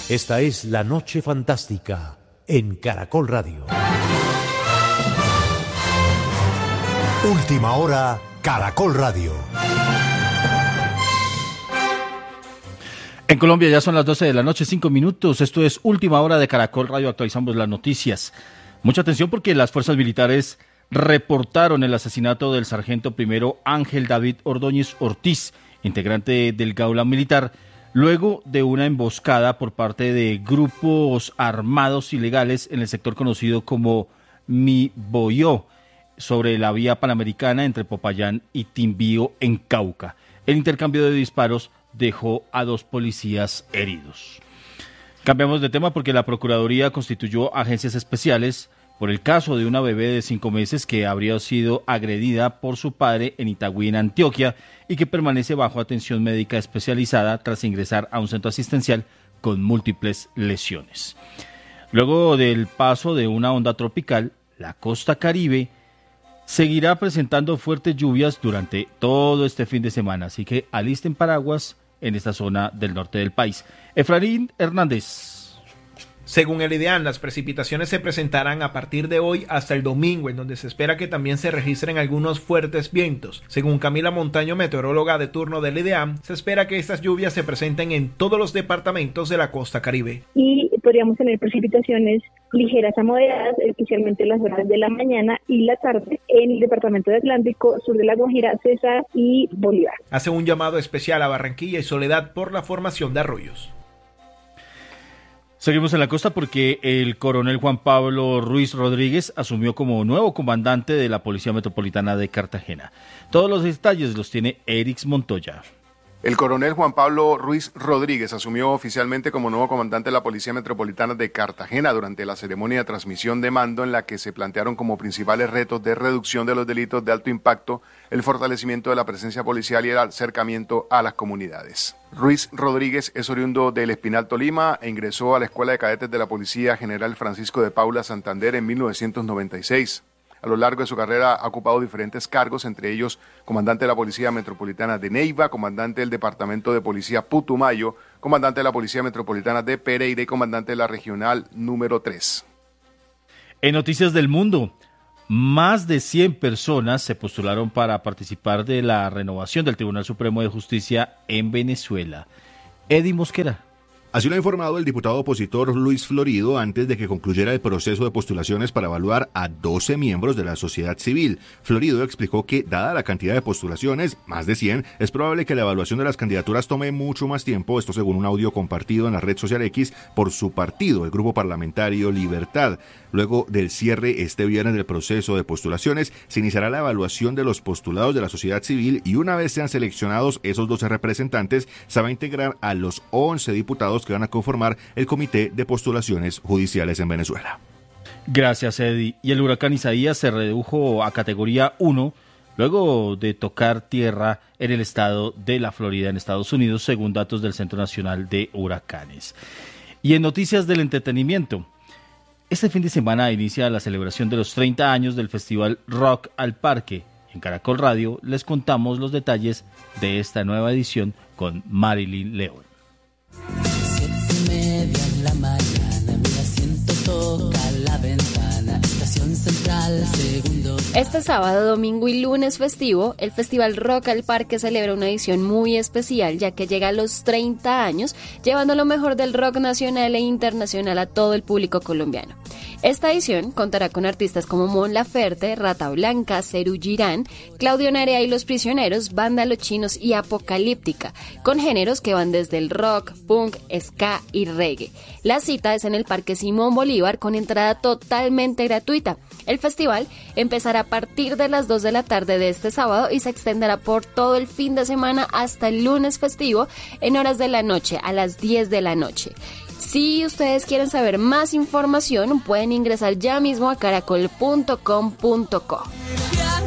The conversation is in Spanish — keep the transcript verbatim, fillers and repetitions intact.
Esta es La Noche Fantástica en Caracol Radio. Última hora, Caracol Radio. En Colombia ya son las doce de la noche, cinco minutos. Esto es Última Hora de Caracol Radio. Actualizamos las noticias. Mucha atención porque las fuerzas militares reportaron el asesinato del sargento primero Ángel David Ordóñez Ortiz, integrante del Gaula Militar, luego de una emboscada por parte de grupos armados ilegales en el sector conocido como Miboyó, sobre la vía panamericana entre Popayán y Timbío en Cauca. El intercambio de disparos dejó a dos policías heridos. Cambiamos de tema porque la Procuraduría constituyó agencias especiales por el caso de una bebé de cinco meses que habría sido agredida por su padre en Itagüí, en Antioquia, y que permanece bajo atención médica especializada tras ingresar a un centro asistencial con múltiples lesiones. Luego del paso de una onda tropical, la costa Caribe seguirá presentando fuertes lluvias durante todo este fin de semana, así que alisten paraguas en esta zona del norte del país. Efraín Hernández. Según el IDEAM, las precipitaciones se presentarán a partir de hoy hasta el domingo, en donde se espera que también se registren algunos fuertes vientos. Según Camila Montaño, meteoróloga de turno del IDEAM, se espera que estas lluvias se presenten en todos los departamentos de la costa Caribe. Y podríamos tener precipitaciones ligeras a moderadas, especialmente en las horas de la mañana y la tarde, en el departamento de Atlántico, sur de La Guajira, Cesar y Bolívar. Hace un llamado especial a Barranquilla y Soledad por la formación de arroyos. Seguimos en la costa porque el coronel Juan Pablo Ruiz Rodríguez asumió como nuevo comandante de la Policía Metropolitana de Cartagena. Todos los detalles los tiene Erix Montoya. El coronel Juan Pablo Ruiz Rodríguez asumió oficialmente como nuevo comandante de la Policía Metropolitana de Cartagena durante la ceremonia de transmisión de mando, en la que se plantearon como principales retos de reducción de los delitos de alto impacto, el fortalecimiento de la presencia policial y el acercamiento a las comunidades. Ruiz Rodríguez es oriundo del Espinal, Tolima, e ingresó a la Escuela de Cadetes de la Policía General Francisco de Paula Santander en mil novecientos noventa y seis. A lo largo de su carrera ha ocupado diferentes cargos, entre ellos comandante de la Policía Metropolitana de Neiva, comandante del Departamento de Policía Putumayo, comandante de la Policía Metropolitana de Pereira y comandante de la Regional número tres. En Noticias del Mundo, más de cien personas se postularon para participar de la renovación del Tribunal Supremo de Justicia en Venezuela. Eddie Mosquera. Así lo ha informado el diputado opositor Luis Florido antes de que concluyera el proceso de postulaciones para evaluar a doce miembros de la sociedad civil. Florido explicó que, dada la cantidad de postulaciones, más de cien, es probable que la evaluación de las candidaturas tome mucho más tiempo, esto según un audio compartido en la red social X por su partido, el Grupo Parlamentario Libertad. Luego del cierre este viernes del proceso de postulaciones, se iniciará la evaluación de los postulados de la sociedad civil y una vez sean seleccionados esos doce representantes, se va a integrar a los once diputados que van a conformar el Comité de Postulaciones Judiciales en Venezuela. Gracias, Eddie. Y el huracán Isaías se redujo a categoría uno luego de tocar tierra en el estado de la Florida, en Estados Unidos, según datos del Centro Nacional de Huracanes. Y en noticias del entretenimiento, este fin de semana inicia la celebración de los treinta años del Festival Rock al Parque. En Caracol Radio les contamos los detalles de esta nueva edición con Marilyn León. La mañana, mi asiento toca la ventana, estación central, segundo. Este sábado, domingo y lunes festivo, el Festival Rock al Parque celebra una edición muy especial, ya que llega a los treinta años, llevando lo mejor del rock nacional e internacional a todo el público colombiano. Esta edición contará con artistas como Mon Laferte, Rata Blanca, Serú Girán, Claudio Narea y Los Prisioneros, Banda Los Chinos y Apocalíptica, con géneros que van desde el rock, punk, ska y reggae. La cita es en el Parque Simón Bolívar con entrada totalmente gratuita. El festival empezará a partir de las dos de la tarde de este sábado y se extenderá por todo el fin de semana hasta el lunes festivo en horas de la noche, a las diez de la noche. Si ustedes quieren saber más información, pueden ingresar ya mismo a caracol punto com punto co.